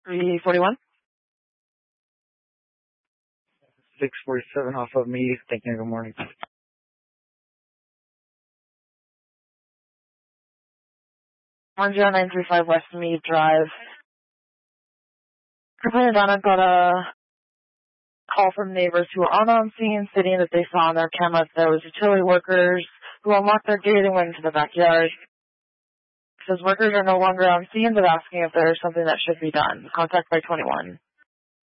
341. 647 off of me. Thank you. Good morning. One 0935 West Mead Drive. Complainant Donna got a call from neighbors who were on scene stating that they saw on their cameras there was utility workers who unlocked their gate and went into the backyard. Says workers are no longer on scene, but asking if there is something that should be done. Contact by 21.